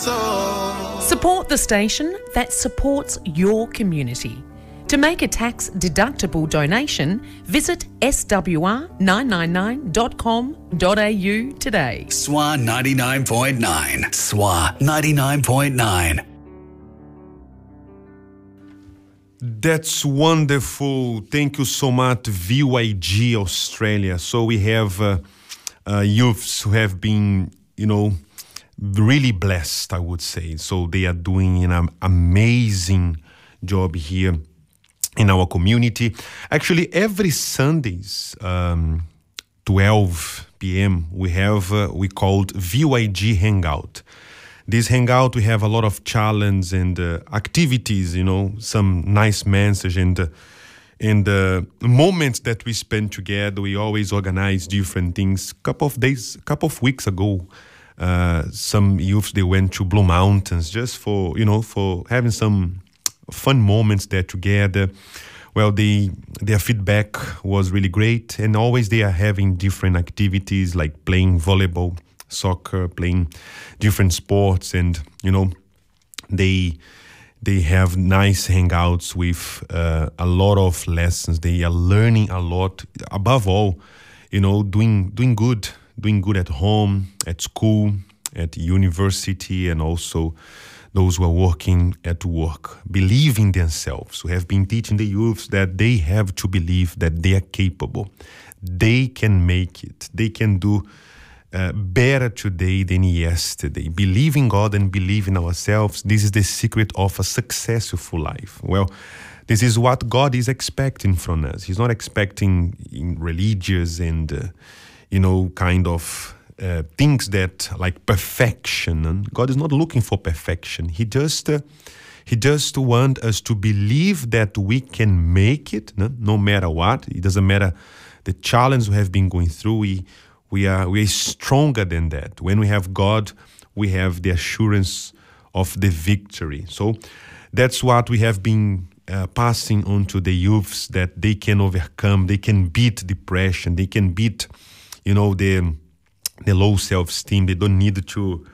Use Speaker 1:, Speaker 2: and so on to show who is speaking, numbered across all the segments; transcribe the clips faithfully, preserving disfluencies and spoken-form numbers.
Speaker 1: soul.
Speaker 2: Support the station that supports your community. To make a tax-deductible donation, visit s w r nine nine nine dot com dot a u today.
Speaker 3: S W A ninety-nine point nine. S W A ninety-nine point nine.
Speaker 4: That's wonderful. Thank you so much, V Y G Australia. So we have uh, uh, youths who have been, you know, really blessed, I would say. So they are doing an amazing job here in our community. Actually, every Sundays, um, twelve p.m., we have, uh, we called V Y G Hangout. This hangout, we have a lot of challenge and uh, activities, you know, some nice message and uh, and uh, moments that we spend together. We always organize different things. Couple of days, couple of weeks ago, uh, some youths, they went to Blue Mountains just for, you know, for having some fun moments there together. Well, they, their feedback was really great, and always they are having different activities like playing volleyball, soccer, playing different sports, and you know, they they have nice hangouts with uh, a lot of lessons. They are learning a lot. Above all, you know, doing doing good, doing good at home, at school, at university, and also those who are working at work, believing themselves. We have been teaching the youths that they have to believe that they are capable. They can make it. They can do uh, better today than yesterday. Believe in God and believe in ourselves. This is the secret of a successful life. Well, this is what God is expecting from us. He's not expecting in religious and, uh, you know, kind of Uh, things that like perfection. And God is not looking for perfection. He just uh, he just wants us to believe that we can make it, no? no matter what. It doesn't matter the challenge we have been going through. We we are we are stronger than that. When we have God, we have the assurance of the victory. So that's what we have been uh, passing on to the youths, that they can overcome, they can beat depression, they can beat, you know, the the low self-esteem. They don't need to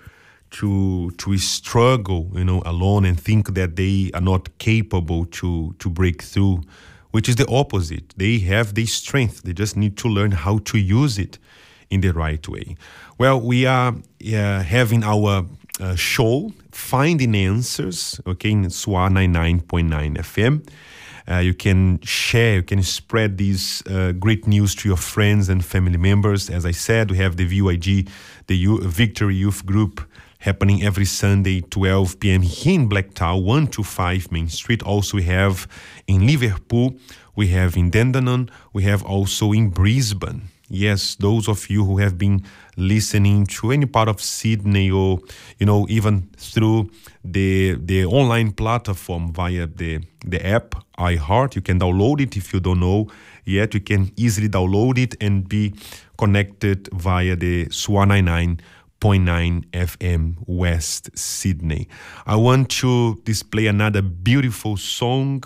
Speaker 4: to to struggle, you know, alone and think that they are not capable to to break through, which is the opposite. They have the strength. They just need to learn how to use it in the right way. Well, we are uh, having our uh, show, Finding Answers, okay, in S W A ninety-nine point nine F M. Uh, you can share, you can spread these uh, great news to your friends and family members. As I said, we have the V Y G, the U- Victory Youth Group, happening every Sunday, twelve p.m. here in Blacktown, one two five Main Street. Also, we have in Liverpool, we have in Dandenong, we have also in Brisbane. Yes, those of you who have been listening to any part of Sydney, or, you know, even through the the online platform via the, the app, iHeart, you can download it if you don't know yet. You can easily download it and be connected via the S W A ninety-nine point nine F M West Sydney. I want to display another beautiful song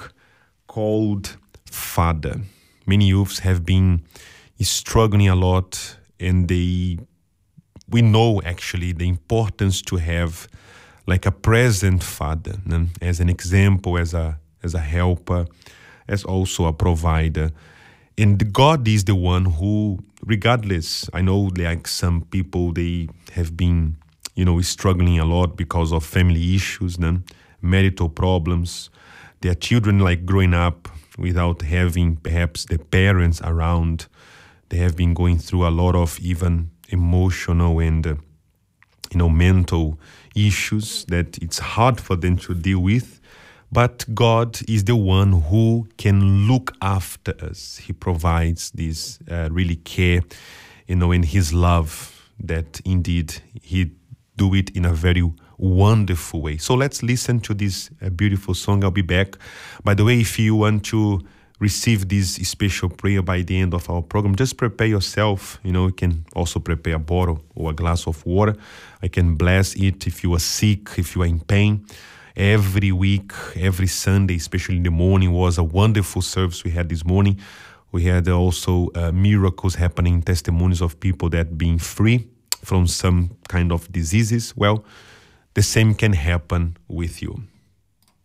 Speaker 4: called Father. Many youths have been struggling a lot, and they we know actually the importance to have like a present father, né? As an example, as a as a helper, as also a provider. And God is the one who, regardless, I know like some people, they have been, you know, struggling a lot because of family issues, né? Marital problems, their children like growing up without having perhaps the parents around. They have been going through a lot of even emotional and, uh, you know, mental issues that it's hard for them to deal with. But God is the one who can look after us. He provides this uh, really care, you know, in His love, that indeed He do it in a very wonderful way. So let's listen to this uh, beautiful song. I'll be back. By the way, if you want to receive this special prayer by the end of our program, just prepare yourself. You know, you can also prepare a bottle or a glass of water. I can bless it if you are sick, if you are in pain. Every week, every Sunday, especially in the morning, was a wonderful service we had this morning. We had also uh, miracles happening, testimonies of people that being free from some kind of diseases. Well, the same can happen with you.